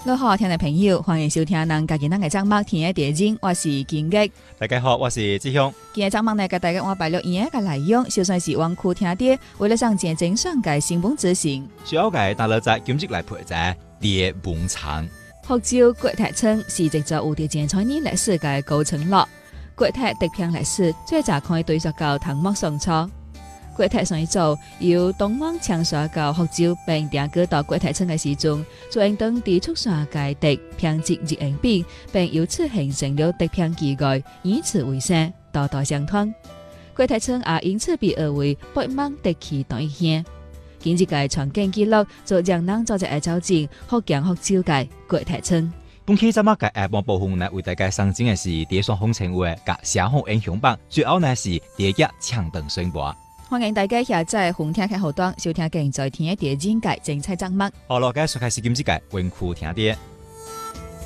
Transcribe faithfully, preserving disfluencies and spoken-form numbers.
你好，聽眾朋友，歡迎收聽咱家己咱嘅節目《天地人》，我是金吉。 大家好，我是志雄。 今日節目呢，給大家我擺了一個內容，就算是往苦聽啲，為了上前正上嘅新聞執行。 主要嘅大陸在今日來陪在列文場。 福州國泰村是一座有着前千年歷史嘅高層樓，國泰得片歷史最早可以追溯到唐末宋初。國泰上一組由東王搶沙到福州並定居到國泰村嘅時陣，就應當地促沙界敵偏執日應變，並由此形成了敵偏奇怪，以此為生，代代相傳。國泰村也因此被譽為北望敵奇當一鄉。今日嘅傳景記錄就讓人做一個走進福建福州嘅國泰村。 本期節目嘅下半部分呢，為大家上鏡嘅是地上風情話及社會英雄榜，最後呢是第一搶燈宣播。 歡迎大家下載紅聽嘅後端收聽更在天一地人嘅精彩節目。 好咯，繼續開始今日嘅文庫聽啲。